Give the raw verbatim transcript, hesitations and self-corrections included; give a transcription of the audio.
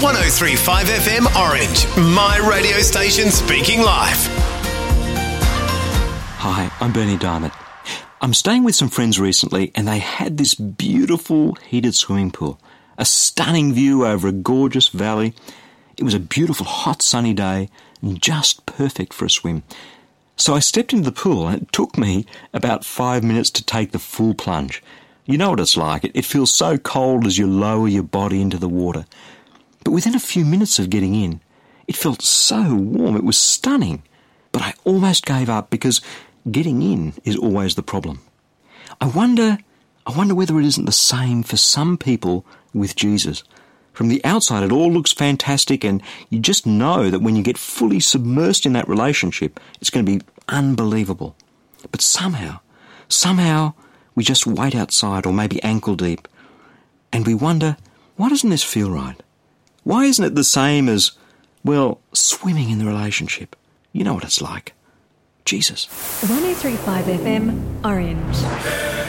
one oh three point five F M Orange, my radio station speaking live. Hi, I'm Bernie Diamond. I'm staying with some friends recently and they had this beautiful heated swimming pool. A stunning view over a gorgeous valley. It was a beautiful hot sunny day and just perfect for a swim. So I stepped into the pool and it took me about five minutes to take the full plunge. You know what it's like. It, it feels so cold as you lower your body into the water. But within a few minutes of getting in, it felt so warm. It was stunning. But I almost gave up because getting in is always the problem. I wonder, I wonder whether it isn't the same for some people with Jesus. From the outside, it all looks fantastic and you just know that when you get fully submersed in that relationship, it's going to be unbelievable. But somehow, somehow, we just wait outside or maybe ankle deep and we wonder, why doesn't this feel right? Why isn't it the same as, well, swimming in the relationship? You know what it's like. Jesus. one oh three point five F M, Orange.